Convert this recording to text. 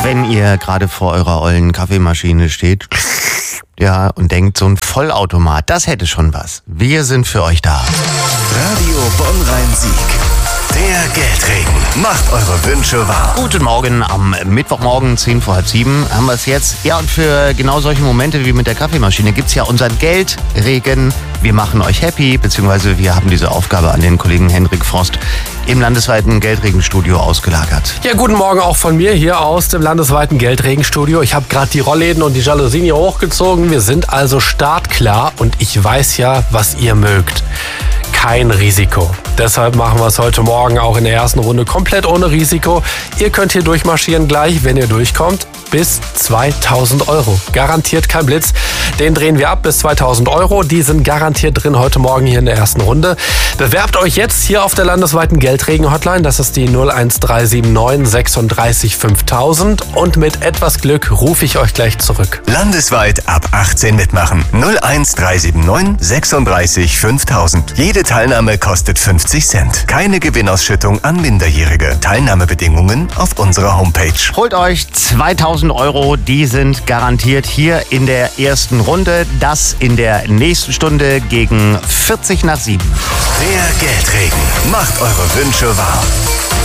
Wenn ihr gerade vor eurer ollen Kaffeemaschine steht, ja, und denkt, so ein Vollautomat, das hätte schon was. Wir sind für euch da. Radio Bonn-Rhein-Sieg. Der Geldregen macht eure Wünsche wahr. Guten Morgen am Mittwochmorgen, 7:06 haben wir es jetzt. Ja, und für genau solche Momente wie mit der Kaffeemaschine gibt's ja unseren Geldregen. Wir machen euch happy, beziehungsweise wir haben diese Aufgabe an den Kollegen Hendrik Frost im landesweiten Geldregenstudio ausgelagert. Ja, guten Morgen auch von mir hier aus dem landesweiten Geldregenstudio. Ich habe gerade die Rollläden und die Jalousien hier hochgezogen. Wir sind also startklar und ich weiß ja, was ihr mögt. Kein Risiko. Deshalb machen wir es heute Morgen auch in der ersten Runde komplett ohne Risiko. Ihr könnt hier durchmarschieren gleich, wenn ihr durchkommt, bis 2.000 Euro. Garantiert kein Blitz. Den drehen wir ab bis 2.000 Euro. Die sind garantiert drin heute Morgen hier in der ersten Runde. Bewerbt euch jetzt hier auf der landesweiten Geldregen-Hotline. Das ist die 01379 36 5000. Und mit etwas Glück rufe ich euch gleich zurück. Landesweit ab 18 mitmachen. 01379 36 5000. Jede Teilnahme kostet 50 Cent. Keine Gewinnausschüttung an Minderjährige. Teilnahmebedingungen auf unserer Homepage. Holt euch 2.000 Euro, die sind garantiert hier in der ersten Runde. Das in der nächsten Stunde gegen 7:40. Der Geldregen macht eure Wünsche wahr.